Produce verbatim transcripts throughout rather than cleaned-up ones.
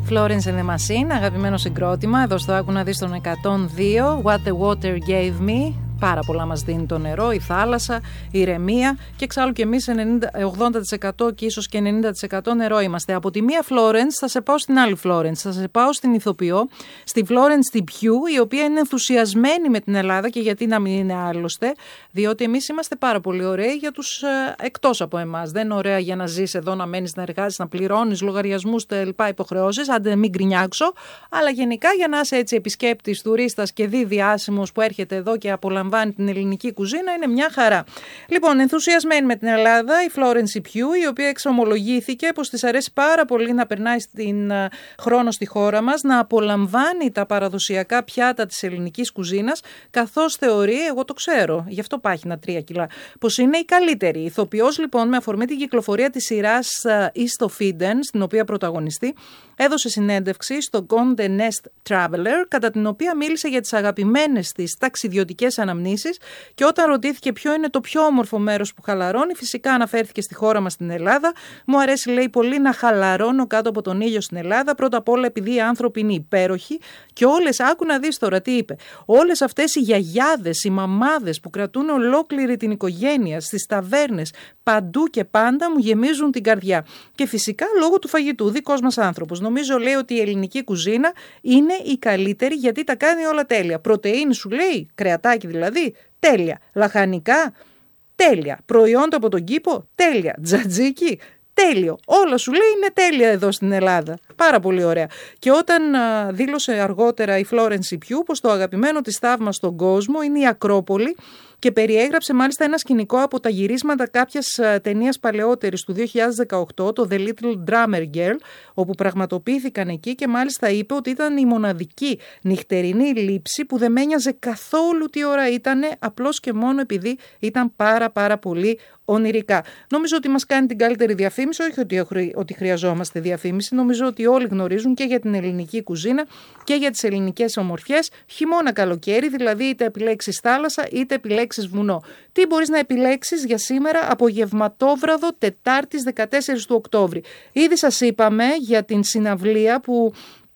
Florence and the Machine, αγαπημένο συγκρότημα, εδώ στο Άκου να δεις τον εκατόν δύο. What the water gave me. Πάρα πολλά μας δίνει το νερό, η θάλασσα, η ηρεμία και εξάλλου και εμείς ογδόντα τοις εκατό και ίσως και ενενήντα τοις εκατό νερό είμαστε. Από τη μία Florence θα σε πάω στην άλλη Florence, θα σε πάω στην ηθοποιό, στη Florence την Pugh, η οποία είναι ενθουσιασμένη με την Ελλάδα και γιατί να μην είναι άλλωστε, διότι εμείς είμαστε πάρα πολύ ωραίοι για τους ε, εκτός από εμάς. Δεν είναι ωραία για να ζεις εδώ, να μένεις, να εργάζεσαι, να πληρώνεις λογαριασμούς, τα λοιπά υποχρεώσεις, αν δεν μην γκρινιάξω, αλλά γενικά για να είσαι έτσι επισκέπτης, τουρίστας και δι διάσημος που έρχεται εδώ και απολαμβάνει την ελληνική κουζίνα, είναι μια χαρά. Λοιπόν, ενθουσιασμένη με την Ελλάδα η Florence Pugh, η οποία εξομολογήθηκε πως της αρέσει πάρα πολύ να περνάει στην, uh, χρόνο στη χώρα μας, να απολαμβάνει τα παραδοσιακά πιάτα της ελληνικής κουζίνας, καθώς θεωρεί, εγώ το ξέρω, γι' αυτό πάχυνα τρία κιλά, πως είναι η καλύτερη. Η ηθοποιός λοιπόν, με αφορμή την κυκλοφορία της σειράς uh, East of Eden, στην οποία πρωταγωνιστεί, έδωσε συνέντευξη στο Condé Nast Traveler, κατά την οποία μίλησε για τις αγαπημένες της ταξιδιωτικές αναμνήσεις και όταν ρωτήθηκε ποιο είναι το πιο όμορφο μέρος που χαλαρώνει, φυσικά αναφέρθηκε στη χώρα μας στην Ελλάδα. Μου αρέσει, λέει, πολύ να χαλαρώνω κάτω από τον ήλιο στην Ελλάδα, πρώτα απ' όλα επειδή οι άνθρωποι είναι υπέροχοι και όλες, άκου να δεις τώρα τι είπε, όλες αυτές οι γιαγιάδες, οι μαμάδες που κρατούν ολόκληρη την οικογένεια στις ταβέρνες, παντού και πάντα μου γεμίζουν την καρδιά. Και φυσικά λόγω του φαγητού, δικός μας άνθρωπος. Νομίζω, λέει, ότι η ελληνική κουζίνα είναι η καλύτερη γιατί τα κάνει όλα τέλεια. Πρωτεΐνη σου λέει, κρεατάκι δηλαδή, τέλεια. Λαχανικά, τέλεια. Προϊόντα από τον κήπο, τέλεια. Τζατζίκι, τέλειο. Όλα σου λέει είναι τέλεια εδώ στην Ελλάδα. Πάρα πολύ ωραία. Και όταν α, δήλωσε αργότερα η Florence Pugh πως το αγαπημένο της θαύμα στον κόσμο είναι η Ακρόπολη και περιέγραψε μάλιστα ένα σκηνικό από τα γυρίσματα κάποιας ταινίας παλαιότερης του δύο χιλιάδες δεκαοκτώ, το The Little Drummer Girl, όπου πραγματοποιήθηκαν εκεί και μάλιστα είπε ότι ήταν η μοναδική νυχτερινή λήψη που δεν μένιαζε καθόλου τι ώρα ήτανε, απλώς και μόνο επειδή ήταν πάρα πάρα πολύ ονειρικά. Νομίζω ότι μας κάνει την καλύτερη διαφήμιση, όχι ότι, ότι χρειαζόμαστε διαφήμιση, νομίζω ότι όλοι γνωρίζουν και για την ελληνική κουζίνα και για τις ελληνικές ομορφιές, χειμώνα καλοκαίρι, δηλαδή είτε επιλέξεις θάλασσα είτε επιλέξεις βουνό. Τι μπορείς να επιλέξεις για σήμερα, απογευματόβραδο Τετάρτης δεκατέσσερις του Οκτώβρη. Ήδη σας είπαμε για την συναυλία που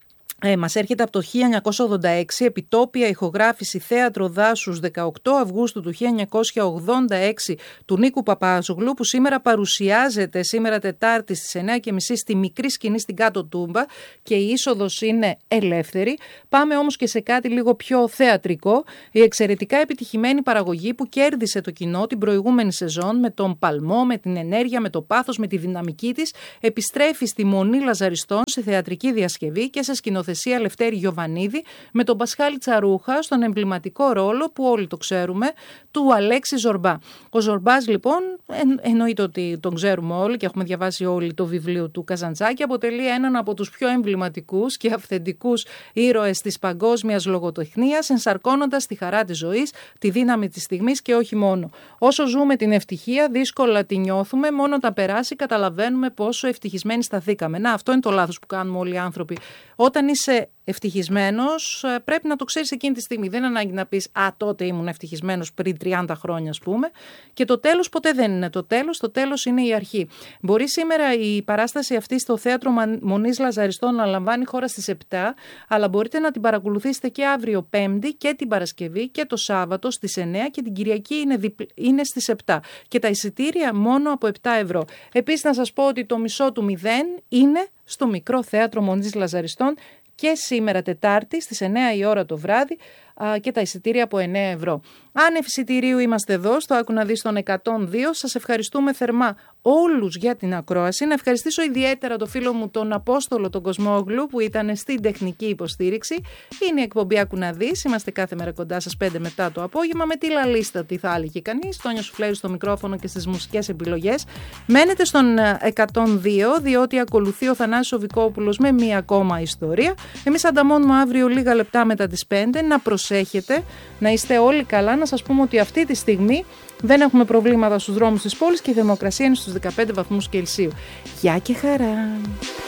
Ε, μας έρχεται από το χίλια εννιακόσια ογδόντα έξι, επιτόπια ηχογράφηση θέατρο δάσους δεκαοκτώ Αυγούστου του χίλια εννιακόσια ογδόντα έξι του Νίκου Παπάζογλου, που σήμερα παρουσιάζεται σήμερα Τετάρτη στις εννιά και μισή στη μικρή σκηνή στην Κάτω Τούμπα και η είσοδος είναι ελεύθερη. Πάμε όμως και σε κάτι λίγο πιο θεατρικό. Η εξαιρετικά επιτυχημένη παραγωγή που κέρδισε το κοινό την προηγούμενη σεζόν με τον παλμό, με την ενέργεια, με το πάθος, με τη δυναμική της, επιστρέφει στη Μονή Λαζαριστών σε θεατρική διασκευή και σε σκηνοθεσία Λευτέρη Γιοβανίδη με τον Πασχάλη Τσαρούχα στον εμβληματικό ρόλο που όλοι το ξέρουμε του Αλέξη Ζορμπά. Ο Ζορμπάς λοιπόν, εν, εννοείται ότι τον ξέρουμε όλοι και έχουμε διαβάσει όλοι το βιβλίο του Καζαντζάκη, αποτελεί έναν από τους πιο εμβληματικούς και αυθεντικούς ήρωες της παγκόσμιας λογοτεχνίας, ενσαρκώνοντας τη χαρά της ζωής, τη δύναμη της στιγμής και όχι μόνο. Όσο ζούμε την ευτυχία, δύσκολα τη νιώθουμε, μόνο όταν περάσει καταλαβαίνουμε πόσο ευτυχισμένοι σταθήκαμε. Να, αυτό είναι το λάθος που κάνουμε όλοι οι άνθρωποι. Όταν είσαι ευτυχισμένος, πρέπει να το ξέρεις εκείνη τη στιγμή. Δεν είναι ανάγκη να πεις «Α, τότε ήμουν ευτυχισμένος πριν τριάντα χρόνια», ας πούμε. Και το τέλος ποτέ δεν είναι το τέλος, το τέλος είναι η αρχή. Μπορεί σήμερα η παράσταση αυτή στο Θέατρο Μονής Λαζαριστών να λαμβάνει χώρα στις επτά, αλλά μπορείτε να την παρακολουθήσετε και αύριο Πέμπτη και την Παρασκευή και το Σάββατο στις εννιά και την Κυριακή είναι, διπλ... είναι στις επτά. Και τα εισιτήρια μόνο από επτά ευρώ. Επίσης να σας πω ότι το μισό του μηδέν είναι στο Μικρό Θέατρο Μονής Λαζαριστών και σήμερα Τετάρτη στις εννιά η ώρα το βράδυ α, και τα εισιτήρια από εννέα ευρώ. Άνευ εισιτηρίου είμαστε εδώ στο Άκου να δεις τον εκατόν δύο. Σας ευχαριστούμε θερμά όλους για την ακρόαση. Να ευχαριστήσω ιδιαίτερα το φίλο μου τον Απόστολο τον Κοσμόγλου που ήταν στην τεχνική υποστήριξη. Είναι η εκπομπή Άκου να δεις. Είμαστε κάθε μέρα κοντά σας πέντε μετά το απόγευμα με τη λαλίστα, τι θα έλεγε κανείς. Τόνιο Σουφλέρη στο μικρόφωνο και στις μουσικές επιλογές. Μένετε στον εκατόν δύο διότι ακολουθεί ο Θανάσης Οβικόπουλος με μία ακόμα ιστορία. Εμείς ανταμώνουμε αύριο λίγα λεπτά μετά τις πέντε. Να προσέχετε, να είστε όλοι καλά. Να σας πούμε ότι αυτή τη στιγμή δεν έχουμε προβλήματα στους δρόμους της πόλης και η θερμοκρασία είναι στους δεκαπέντε βαθμούς Κελσίου. Γεια και χαρά!